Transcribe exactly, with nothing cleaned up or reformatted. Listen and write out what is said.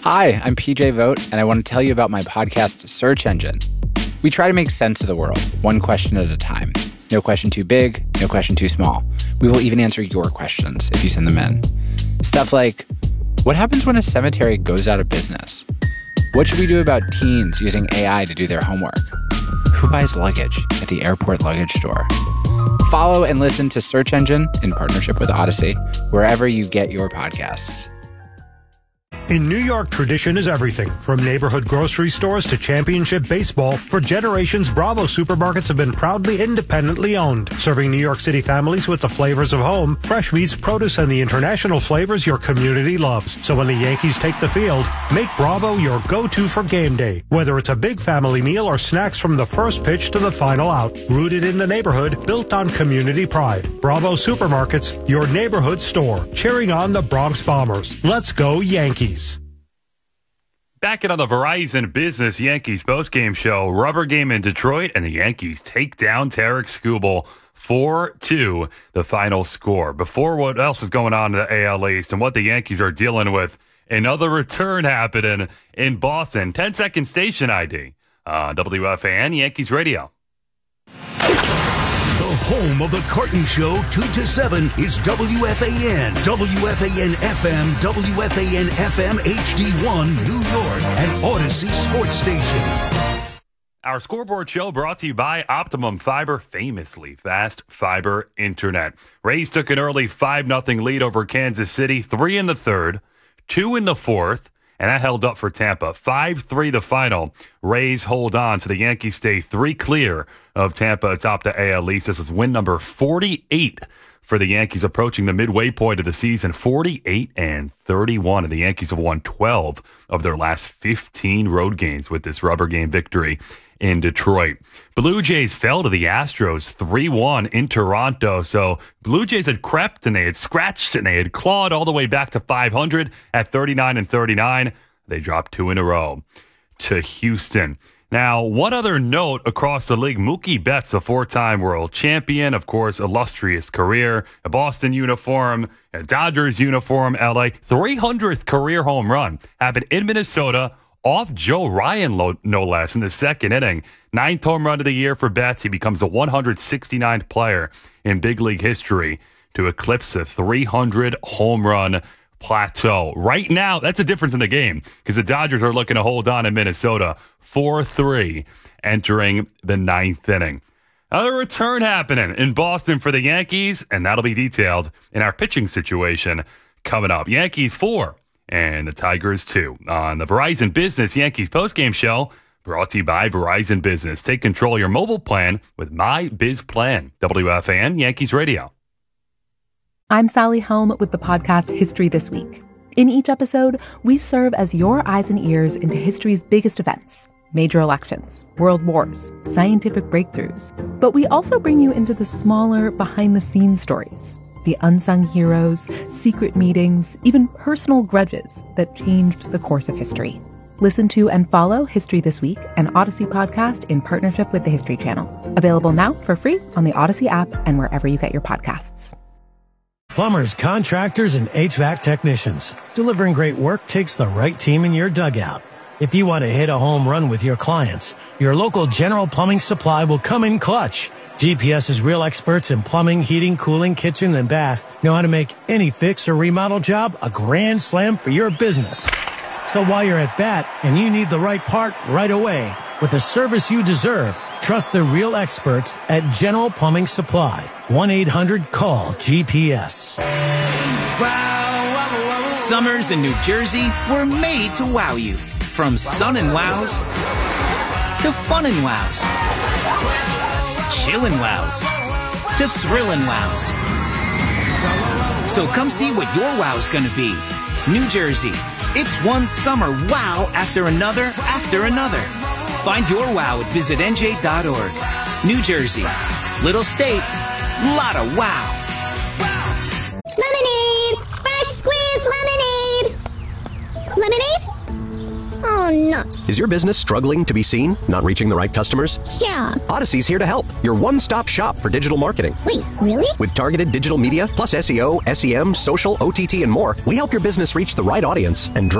Hi, I'm P J Vogt, and I want to tell you about my podcast, Search Engine. We try to make sense of the world, one question at a time. No question too big, no question too small. We will even answer your questions if you send them in. Stuff like, what happens when a cemetery goes out of business? What should we do about teens using A I to do their homework? Who buys luggage at the airport luggage store? Follow and listen to Search Engine in partnership with Odyssey, wherever you get your podcasts. In New York, tradition is everything. From neighborhood grocery stores to championship baseball, for generations, Bravo supermarkets have been proudly independently owned, serving New York City families with the flavors of home, fresh meats, produce, and the international flavors your community loves. So when the Yankees take the field, make Bravo your go-to for game day. Whether it's a big family meal or snacks from the first pitch to the final out, rooted in the neighborhood, built on community pride. Bravo Supermarkets, your neighborhood store, cheering on the Bronx Bombers. Let's go Yankees. Back in on the Verizon Business Yankees postgame show, rubber game in Detroit, and the Yankees take down Tarik Skubal four two, the final score. Before what else is going on in the A L East and what the Yankees are dealing with, another return happening in Boston. ten-second station I D on W F A N Yankees Radio. The home of the Carton Show, two to seven, is W F A N. W F A N F M, W F A N F M H D one, New York, and Odyssey Sports Station. Our scoreboard show brought to you by Optimum Fiber, famously fast fiber internet. Rays took an early five nothing lead over Kansas City, three in the third, two in the fourth, and that held up for Tampa. five three the final. Rays hold on to the Yankees stay three clear of Tampa atop the A L East. This was win number forty-eight for the Yankees approaching the midway point of the season. forty-eight and thirty-one. And the Yankees have won twelve of their last fifteen road games with this rubber game victory in Detroit. Blue Jays fell to the Astros three one in Toronto. So Blue Jays had crept and they had scratched and they had clawed all the way back to five hundred at thirty-nine and thirty-nine. They dropped two in a row to Houston. Now, one other note across the league, Mookie Betts, a four-time world champion, of course, illustrious career, a Boston uniform, a Dodgers uniform, L A, three hundredth career home run happened in Minnesota off Joe Ryan, no less, in the second inning. Ninth home run of the year for Betts. He becomes the one hundred sixty-ninth player in big league history to eclipse a three hundred home run plateau. Right now, that's a difference in the game because the Dodgers are looking to hold on in Minnesota four three entering the ninth inning. Another return happening in Boston for the Yankees, and that'll be detailed in our pitching situation coming up. Yankees four and the Tigers two on the Verizon Business Yankees postgame show brought to you by Verizon Business. Take control of your mobile plan with My Biz Plan. W F A N Yankees Radio. I'm Sally Helm with the podcast History This Week. In each episode, we serve as your eyes and ears into history's biggest events, major elections, world wars, scientific breakthroughs. But we also bring you into the smaller, behind-the-scenes stories, the unsung heroes, secret meetings, even personal grudges that changed the course of history. Listen to and follow History This Week, an Odyssey podcast in partnership with the History Channel. Available now for free on the Odyssey app and wherever you get your podcasts. Plumbers, contractors, and H V A C technicians. Delivering great work takes the right team in your dugout. If you want to hit a home run with your clients, your local General Plumbing Supply will come in clutch. GPS's real experts in plumbing, heating, cooling, kitchen, and bath know how to make any fix or remodel job a grand slam for your business. So while you're at bat and you need the right part right away, with the service you deserve, trust the real experts at General Plumbing Supply. one eight hundred call G P S. Summers in New Jersey were made to wow you. From sun and wows to fun and wows, chillin' wows to thrillin' wows. So come see what your wow's gonna be. New Jersey, it's one summer wow after another after another. Find your wow at visit N J dot org. New Jersey, little state, lot of wow. Lemonade! Fresh squeezed lemonade! Lemonade? Oh, nuts. Is your business struggling to be seen? Not reaching the right customers? Yeah. Odyssey's here to help. Your one-stop shop for digital marketing. Wait, really? With targeted digital media, plus S E O, S E M, social, O T T, and more, we help your business reach the right audience and drive